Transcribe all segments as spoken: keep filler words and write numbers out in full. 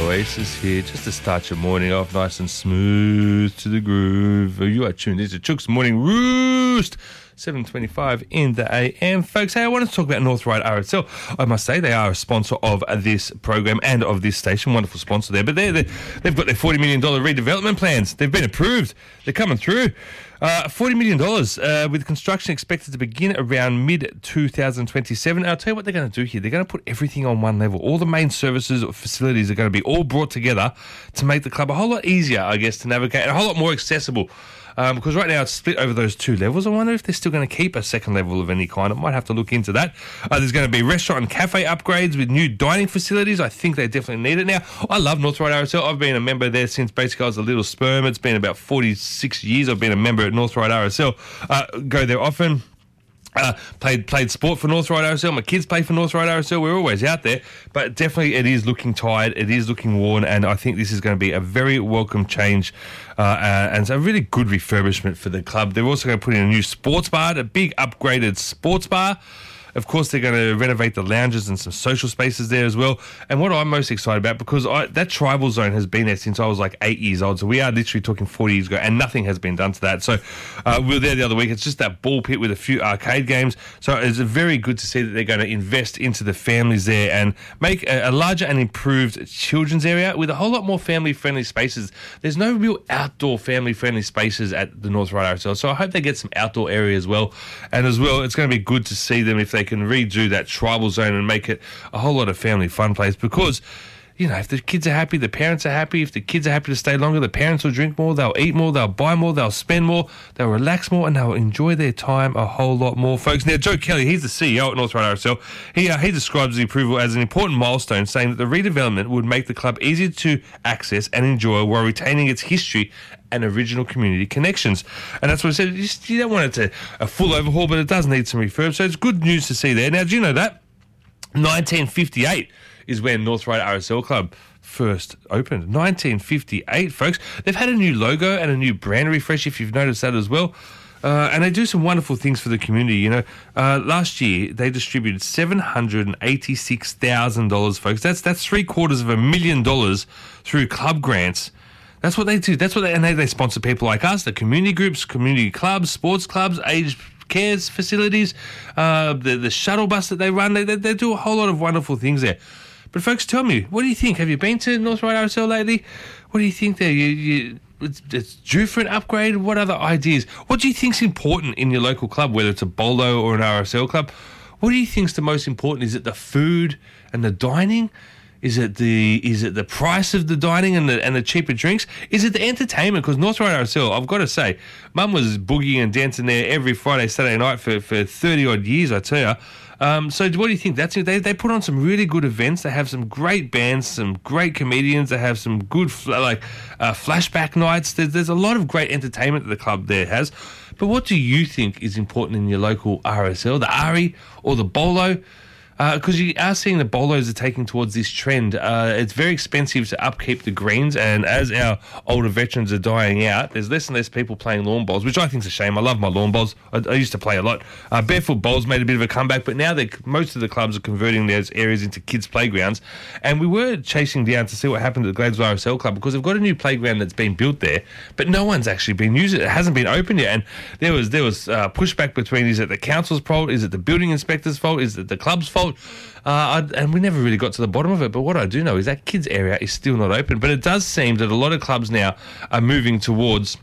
Oasis here, just to start your morning off nice and smooth to the groove. You are tuned into Chook's Morning Roost, seven twenty-five in the A M. Folks, hey, I wanted to talk about North Ryde R S L. I must say, they are a sponsor of this program and of this station. Wonderful sponsor there. But they're, they're, they've got their forty million dollars redevelopment plans. They've been approved. They're coming through. Uh, forty million dollars uh, with construction expected to begin around mid twenty twenty-seven. I'll tell you what they're going to do here. They're going to put everything on one level. All the main services or facilities are going to be all brought together to make the club a whole lot easier, I guess, to navigate and a whole lot more accessible. Um, because right now it's split over those two levels. I wonder if they're still going to keep a second level of any kind. I might have to look into that. Uh, there's going to be restaurant and cafe upgrades with new dining facilities. I think they definitely need it now. I love North Ryde R S L. I've been a member there since basically I was a little sperm. It's been about forty-six years I've been a member at North Ryde R S L. Uh, go there often. Uh, played played sport for North Ryde R S L. My kids play for North Ryde R S L. We're always out there. But definitely it is looking tired. It is looking worn. And I think this is going to be a very welcome change uh, uh, and it's a really good refurbishment for the club. They're also going to put in a new sports bar, a big upgraded sports bar. Of course, they're going to renovate the lounges and some social spaces there as well. And what I'm most excited about, because I, that tribal zone has been there since I was like eight years old. So we are literally talking forty years ago, and nothing has been done to that. So uh, we were there the other week. It's just that ball pit with a few arcade games. So it's very good to see that they're going to invest into the families there and make a, a larger and improved children's area with a whole lot more family-friendly spaces. There's no real outdoor family-friendly spaces at the North Ryde R S L. So I hope they get some outdoor area as well. And as well, it's going to be good to see them if they can redo that tribal zone and make it a whole lot of family fun place, because you know, if the kids are happy, the parents are happy. If the kids are happy to stay longer, the parents will drink more, they'll eat more, they'll buy more, they'll spend more, they'll relax more, and they'll enjoy their time a whole lot more, folks. Now, Joe Kelly, he's the C E O at North Ryde R S L. He, uh, he describes the approval as an important milestone, saying that the redevelopment would make the club easier to access and enjoy while retaining its history and original community connections. And that's what I said. You, just, you don't want it to a full overhaul, but it does need some refurb. So it's good news to see there. Now, do you know that nineteen fifty-eight is when North Ryde R S L Club first opened? nineteen fifty-eight, folks. They've had a new logo and a new brand refresh, if you've noticed that as well. Uh, and they do some wonderful things for the community. You know, uh, last year they distributed seven hundred eighty-six thousand dollars, folks. That's that's three quarters of a million dollars through club grants. That's what they do. That's what they, and they, they sponsor people like us, the community groups, community clubs, sports clubs, aged cares facilities, uh, the, the shuttle bus that they run. They, they, they do a whole lot of wonderful things there. But folks, tell me, what do you think? Have you been to North Ryde R S L lately? What do you think there? You, you, it's, it's due for an upgrade? What other ideas? What do you think's important in your local club, whether it's a bolo or an R S L club? What do you think's the most important? Is it the food and the dining? Is it the is it the price of the dining and the and the cheaper drinks? Is it the entertainment? Because North Ryde R S L, I've got to say, Mum was boogieing and dancing there every Friday, Saturday night for, for thirty odd years, I tell you. Um, so what do you think? That's they they put on some really good events. They have some great bands, some great comedians. They have some good like uh, flashback nights. There's, there's a lot of great entertainment that the club there has. But what do you think is important in your local R S L, the R E or the bolo? Because uh, you are seeing the bolos are taking towards this trend. Uh, it's very expensive to upkeep the greens, and as our older veterans are dying out, there's less and less people playing lawn bowls, which I think is a shame. I love my lawn bowls. I, I used to play a lot. Uh, barefoot bowls made a bit of a comeback, but now most of the clubs are converting those areas into kids' playgrounds. And we were chasing down to see what happened at the Gladesville R S L Club, because they've got a new playground that's been built there, but no one's actually been using it. It hasn't been opened yet, and there was there was uh, pushback between, is it the council's fault, is it the building inspector's fault, is it the club's fault? Uh, I, and we never really got to the bottom of it. But what I do know is that kids area is still not open. But it does seem that a lot of clubs now are moving towards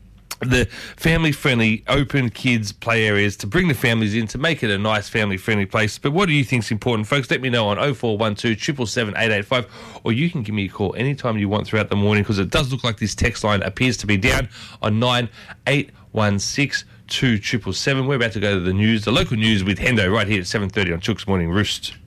the family-friendly, open kids play areas to bring the families in, to make it a nice family-friendly place. But what do you think is important, folks? Let me know on oh four one two, seven seven seven, eight eight five, or you can give me a call anytime you want throughout the morning, because it does look like this text line appears to be down on nine eight one six two seven seven seven. We're about to go to the news, the local news with Hendo right here at seven thirty on Chook's Morning Roost.